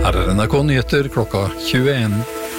Her NRK Nyheter klokka 21.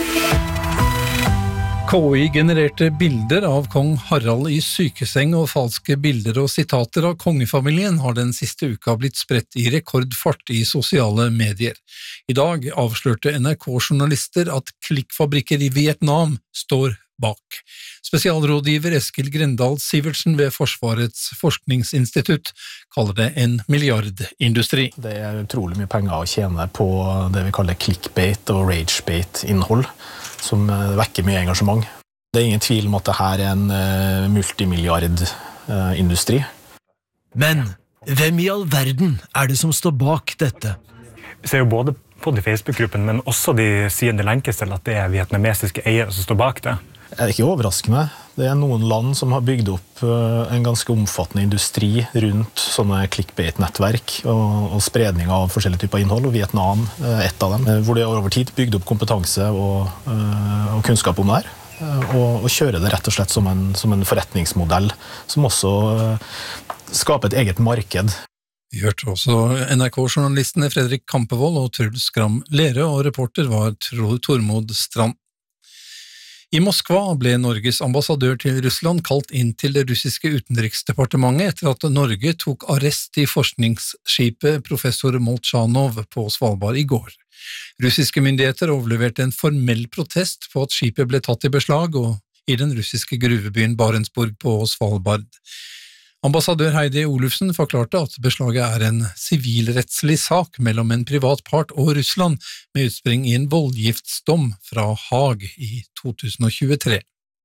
KI genererte bilder av kong Harald i sykeseng og falske bilder og sitater av kongefamilien har den siste uka blitt spredt i rekordfart i sosiale medier. I dag avslørte NRK-journalister at klikkfabrikker i Vietnam står bak. Spesialrådgiver Eskil Grendal Sivertsen ved Forsvarets forskningsinstitutt kaller det en milliardindustri. Det utrolig mye penger å tjene på det vi kaller clickbait og ragebait-innhold, som vekker mye engasjement. Det ingen tvil om at dette en multimilliardindustri. Men hvem i all verden det som står bak dette? Vi ser jo både på de Facebook-gruppen, men også de sier det lenkes til at det vietnamesiske eiere som står bak det. Det ikke overraskende. Det noen land som har bygd opp en ganske omfattende industri rundt sånne clickbait-nettverk og spredning av forskjellige typer innhold, og Vietnam ett av dem, hvor de over tid bygd opp kompetanse og kunnskap om det her, og kjører det rett og slett som en forretningsmodell, som også skaper et eget marked. Vi hørte også NRK-journalistene Fredrik Kampevold og Truls Skram Lere, og reporter var Tormod Strand. I Moskva ble Norges ambassadør til Russland kalt inn til det russiske utenriksdepartementet etter at Norge tok arrest i forskningsskipet Professor Molchanov på Svalbard i går. Russiske myndigheter overleverte en formell protest på at skipet ble tatt i beslag og i den russiske gruvebyen Barentsburg på Svalbard. Ambassadør Heidi Olufsen forklarte at beslaget en sivilrettslig sak mellom en privat part og Russland med utspring i en voldgiftsdom fra Haag i 2023.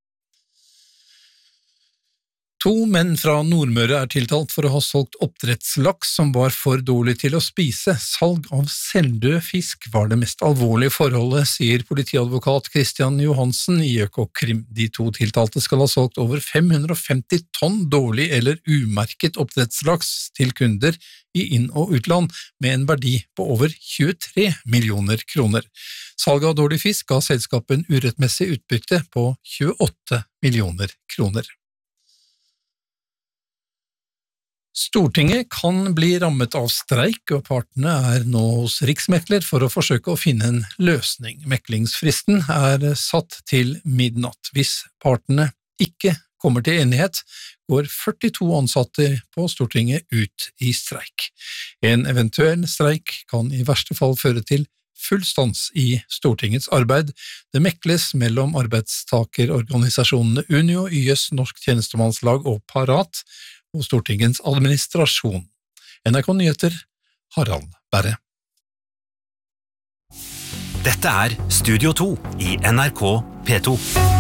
2 menn fra Nordmøre tiltalt for å ha solgt oppdrettslaks som var for dårlig til å spise. Salg av selvdød fisk var det mest alvorlige forholdet, sier politiadvokat Christian Johansen i Økokrim. De 2 tiltalte skal ha solgt over 550 tonn dårlig eller umerket oppdrettslaks til kunder i inn- og utland med en verdi på over 23 millioner kroner. Salg av dårlig fisk ga selskapet en urettmessig utbytte på 28 millioner kroner. Stortinget kan bli rammet av streik, og partene nå hos Riksmekler for å forsøke å finne en løsning. Meklingsfristen satt til midnatt. Hvis partene ikke kommer til enighet, går 42 ansatte på Stortinget ut i streik. En eventuell streik kan i verste fall føre til full stans i Stortingets arbeid. Det mekles mellom arbeidstakerorganisasjonene Unio, YS, Norsk Tjenestemannslag og Parat, og Stortingens administrasjon. NRK Nyheter, Harald Berre. Dette Studio 2 i NRK P2.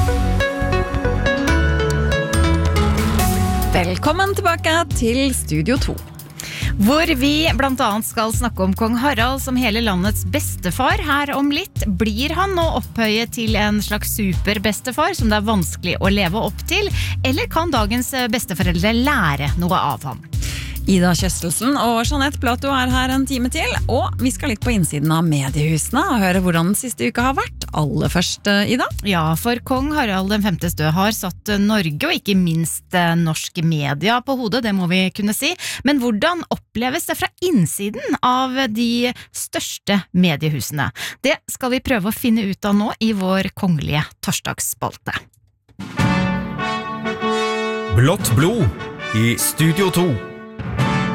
Velkommen tilbake til Studio 2. Hvor vi blant annet skal snakke om kong Harald som hele landets bestefar. Her om litt blir han nå opphøyet til en slags superbestefar som det vanskelig å leve opp til, eller kan dagens besteforeldre lære noe av ham? Ida Kjøstelsen og Jeanette Plato her en time til, og vi skal litt på innsiden av mediehusene og høre hvordan den siste uka har vært. Aller først, Ida? Ja, for kong Harald den 5. død har satt Norge og ikke minst norske media på hodet, det må vi kunne si. Men hvordan oppleves det fra innsiden av de største mediehusene? Det skal vi prøve å finne ut av nå i vår kongelige torsdagsspalte. Blått blod i Studio 2.